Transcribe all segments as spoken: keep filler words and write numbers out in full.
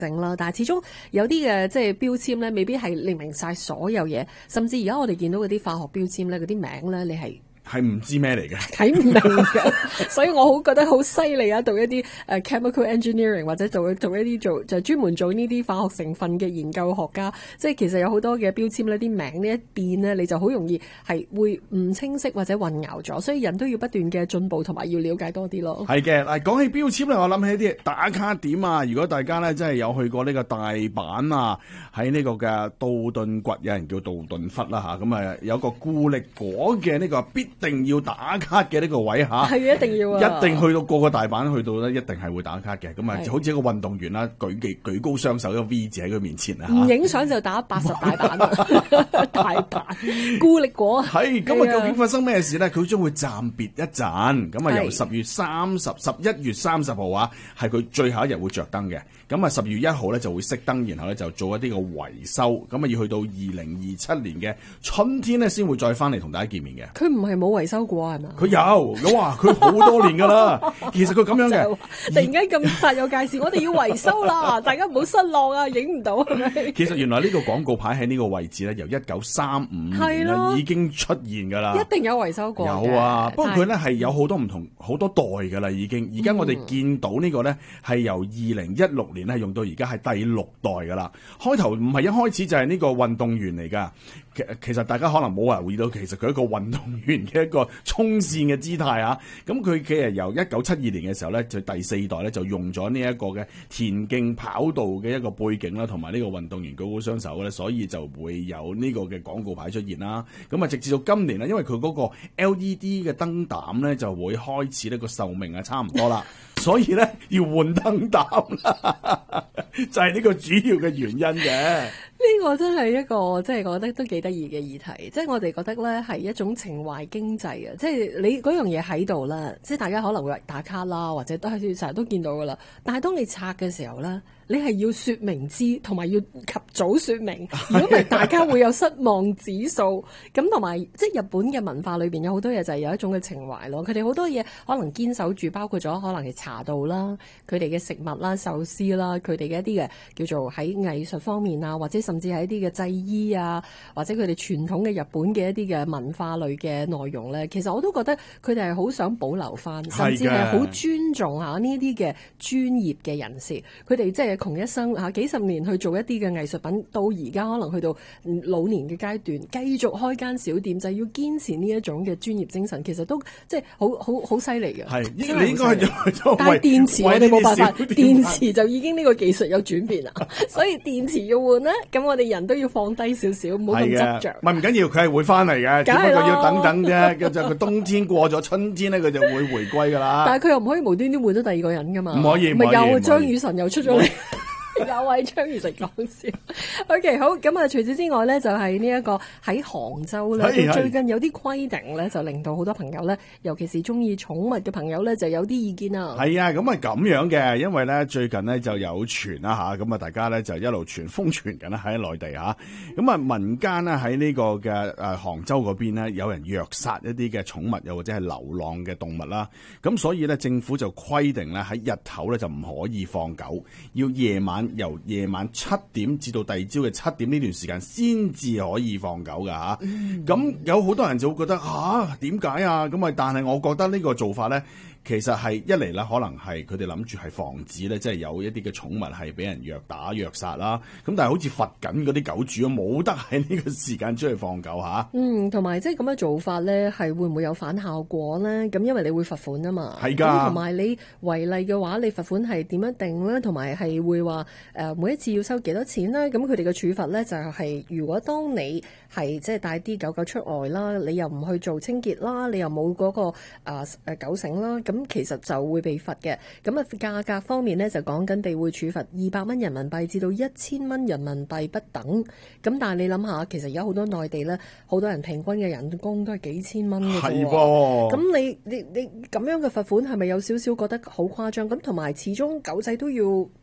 性啦，但係始終有啲嘅即係標籤咧，未必係列明晒所有嘢，甚至而家我哋見到嗰啲化學標籤咧，嗰啲名咧，你係係唔知咩嚟嘅， 睇唔明嘅，所以我好覺得好犀利啊！讀一啲誒 chemical engineering 或者做做一啲做就專門做呢啲化學成分嘅研究學家，即係其實有好多嘅標籤呢啲名呢一變呢，你就好容易係會唔清晰或者混淆咗，所以人都要不斷嘅進步同埋要了解多啲咯。 係嘅，嗱講起標籤咧，我諗起啲打卡點啊！如果大家咧真係有去過呢個大阪啊，喺呢個嘅道頓堀，有人叫道頓窟啦嚇，咁啊有個固力果嘅呢個必定要打卡嘅呢個位嚇， 係一定要啊！ 一定去到個個大阪去到咧，一定係會打卡嘅。咁啊，好似一個運動員啦，舉技舉高雙手，一個 V 字喺佢面前啊！ 唔影相就打八十大板啊！大阪固力果係咁啊！究竟發生咩事咧？佢將會暫別一陣。咁啊，由十月三十、十一月三十號啊，係佢最後一日會着燈嘅。咁啊，十月一號咧就會熄燈，然後咧就做一啲嘅維修。咁啊，要去到二零二七年嘅春天咧，先會再翻嚟同大家見面嘅。 佢唔係冇維修過係嘛？ 佢有，哇！佢好多年噶啦。其實佢咁樣嘅， 突然間咁煞有介事，我哋要維修啦，大家唔好失落啊！影唔到係咪？ 其實原來呢個廣告牌喺呢個位置咧，由一九三五年啦已經出現噶啦。 一定有維修過。 有啊，不過佢咧係有好多唔同好多代噶啦，已經。而家我哋見到呢個咧係由二零一六年係用到而家係第六代噶啦。開頭唔係一開始就係呢個運動員嚟噶。其其實大家可能冇留意到，其實佢一個運動員嘅一個衝線嘅姿態啊。咁佢其實由一九七二年嘅時候咧，就第四代咧就用咗呢一個嘅田徑跑道嘅一個背景啦，同埋呢個運動員舉高雙手咧，所以就會有呢個嘅廣告牌出現啦。咁啊，直至到今年咧，因為佢嗰個 L E D 嘅燈膽咧就會開始呢個壽命啊差唔多啦，所以咧要換燈膽啦，就係呢個主要嘅原因嘅。 呢個真係一個即係覺得都幾得意嘅議題，即係我哋覺得咧係一種情懷經濟啊！即係你嗰樣嘢喺度啦，即係大家可能會打卡啦，或者都係成日都見到噶啦。但係當你拆嘅時候咧，你係要說明知，同埋要及早說明。如果唔係，大家會有失望指數。咁同埋即係日本嘅文化裏邊有好多嘢就係有一種嘅情懷咯。佢哋好多嘢可能堅守住，包括咗可能係茶道啦、佢哋嘅食物啦、壽司啦、佢哋嘅一啲嘅叫做喺藝術方面啊，或者甚至係一啲嘅製衣啊，或者佢哋傳統嘅日本嘅一啲嘅文化類嘅內容咧，其實我都覺得佢哋係好想保留翻，甚至係好尊重下呢啲嘅專業嘅人士。佢哋即係窮一生嚇幾十年去做一啲嘅藝術品，到而家可能去到老年嘅階段，繼續開間小店，就係要堅持呢一種嘅專業精神，其實都即係好好好犀利嘅。 係，你應該係但係電池我哋冇辦法，電池就已經呢個技術有轉變啦，所以電池要換咧，咁我哋人都要放低少少，唔好咁執着。 唔係唔緊要，佢係會翻嚟嘅，只不過要等等啫。咁就佢冬天過咗，春天咧佢就會回歸噶啦。 但係佢又唔可以無端端換咗第二個人噶嘛？ 唔可以，唔可以。咪又可以張雨晨又出咗嚟。有位張宇成講笑，OK 好咁啊！除此之外咧，就係呢一個喺杭州咧，最近有啲規定咧，就令到好多朋友咧，尤其是中意寵物嘅朋友咧，就有啲意見啊。 係啊，咁啊咁樣嘅，因為咧最近咧就有傳啦吓，咁啊大家咧就一路傳瘋傳緊啦喺內地吓，咁啊民間咧喺呢個嘅誒杭州嗰邊咧，有人虐殺一啲嘅寵物，又或者係流浪嘅動物啦，咁所以咧政府就規定咧喺日頭咧就唔可以放狗，要夜晚。由夜晚七點至到第二朝嘅七點呢段時間先至可以放狗㗎吓，咁、嗯、有好多人就會覺得吓點解啊？咁啊，但係我覺得呢個做法咧。其實係一嚟啦，可能係佢哋諗住係防止咧，即係有一啲嘅寵物係俾人虐打虐殺啦。咁但係好似罰緊嗰啲狗主啊，冇得喺呢個時間出去放狗吓。 嗯，同埋即係咁嘅做法咧，係會唔會有反效果咧？咁因為你會罰款啊嘛。 係㗎。 咁同埋你違例嘅話，你罰款係點樣定咧？同埋係會話誒、呃、每一次要收幾多錢咧？咁佢哋嘅處罰咧就係、是，如果當你係即係帶啲狗狗出外啦，你又唔去做清潔啦，你又冇嗰、那個誒誒、呃、狗繩啦。咁其實就會被罰嘅，咁啊價格方面呢，就講緊地會處罰二百蚊人民幣至到一千蚊人民幣不等。咁但係你諗下，其實而家好多內地呢，好多人平均嘅人工都係幾千蚊嘅啫。係噃。咁你你你咁樣嘅罰款係咪有少少覺得好誇張？咁同埋始終狗仔都要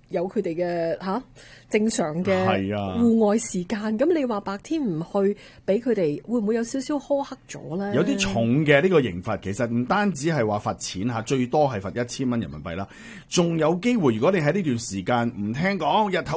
有佢哋嘅嚇正常嘅係啊戶外時間。咁你話白天唔去，俾佢哋會唔會有少少苛刻咗咧？ 有啲重嘅呢個刑罰，其實唔單止係話罰錢嚇，最多係罰一千蚊人民幣啦。仲有機會，如果你喺呢段時間唔聽講，日頭